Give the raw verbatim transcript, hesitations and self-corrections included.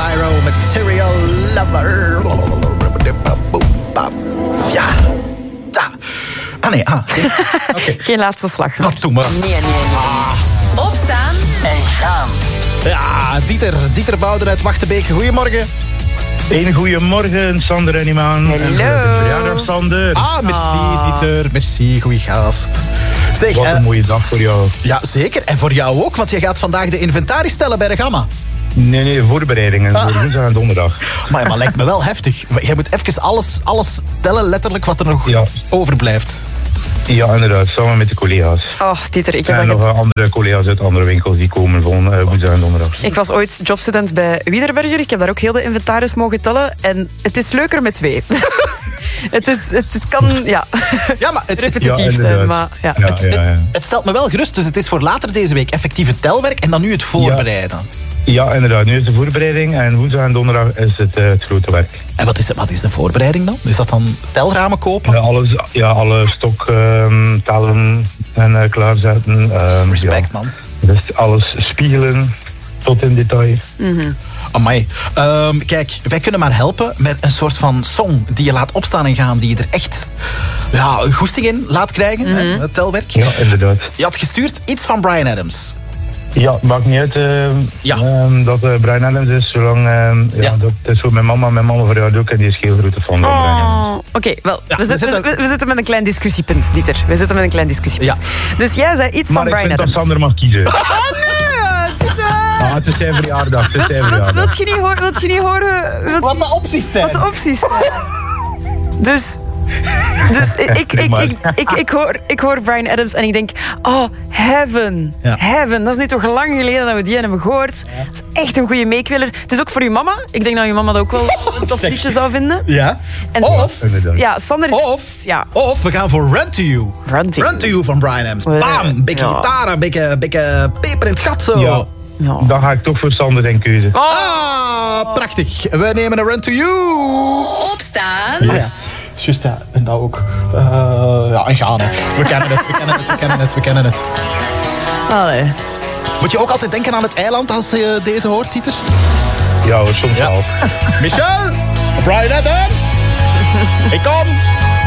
Gyro met Serial Lover. Ja. Ja. Ah nee, ah. Okay. Geen laatste slag. Nou, doe maar. Nee, nee, nee. Ah. Opstaan en gaan. Ja, Dieter, Dieter Bouder uit Wachtenbeek. Goedemorgen. Een goeiemorgen, Sander en Iman. Hallo. Sander. Ah, merci ah. Dieter, merci, goeie gast. Zeg, Wat een uh, mooie dag voor jou. Ja, zeker. En voor jou ook, want je gaat vandaag de inventaris stellen bij de Gamma. Nee, nee, voorbereidingen ah. voor woensdag en donderdag. Maar, maar lijkt me wel heftig. Jij moet even alles, alles tellen, letterlijk, wat er nog ja. overblijft. Ja, inderdaad, samen met de collega's. Oh, Dieter, ik heb en nog ge... andere collega's uit andere winkels die komen van uh, woensdag en donderdag. Ik was ooit jobstudent bij Wiederberger. Ik heb daar ook heel de inventaris mogen tellen. En het is leuker met twee. het, is, het, het kan ja. Ja, maar het, repetitief ja, zijn. Maar, ja. Ja, het, ja, ja. Het, het stelt me wel gerust. Dus het is voor later deze week effectief het telwerk en dan nu het voorbereiden. Ja. Ja, inderdaad. Nu is de voorbereiding en woensdag en donderdag is het, uh, het grote werk. En wat is, wat is de voorbereiding dan? Is dat dan telramen kopen? Ja, alles, ja alle stok um, tellen en uh, klaarzetten. Um, Respect, ja. man. Dus alles spiegelen tot in detail. Mm-hmm. Amai. Um, kijk, wij kunnen maar helpen met een soort van song die je laat opstaan en gaan, die je er echt ja, een goesting in laat krijgen, mm-hmm. hè, het telwerk. Ja, inderdaad. Je had gestuurd iets van Bryan Adams. Ja, maakt niet uit uh, ja. um, dat uh, Bryan Adams is, zolang um, ja. Ja, dat is voor mijn mama. Mijn mama verjaardag ook en die is heel grote fan van oh. Bryan Adams. Oké, okay, wel, ja, we, we, zitten, we, we zitten met een klein discussiepunt, Dieter. We zitten met een klein discussiepunt. Ja. Dus jij zei iets maar van Bryan Adams. Maar ik vind dat Sander mag kiezen. Oh nee, Dieter! Ah, het is zijn verjaardag. Het is zijn verjaardag. Wilt je niet horen? Wilt je niet horen wilt wat de opties zijn? Wat de opties zijn. Dus... Dus ik, ik, ik, ik, ik, ik, hoor, ik hoor Bryan Adams en ik denk... Oh, Heaven. Ja. Heaven. Dat is nu toch lang geleden dat we die hebben gehoord. Ja. Dat is echt een goede meekweler. Het is ook voor je mama. Ik denk dat je mama dat ook wel een tof liedje zou vinden. Ja. En of... Ja, Sander... Of... Ja. Of we gaan voor Run to You. Run to, Run to You van Bryan Adams. Bam. Beetje ja. gitaar, beetje, beetje peper in het gat zo. Ja. Ja. Dan ga ik toch voor Sander en keuze. Oh. Ah, prachtig. We nemen een Run to You. Opstaan. Ja. ja. Just ja, en dat ook. Uh, ja, en gaan. Hè. We kennen het, we kennen het, we kennen het, we kennen het. Allee. Moet je ook altijd denken aan het eiland als je deze hoort, Dieter? Ja hoor, soms ja. wel. Michel, Bryan Adams, ik kom.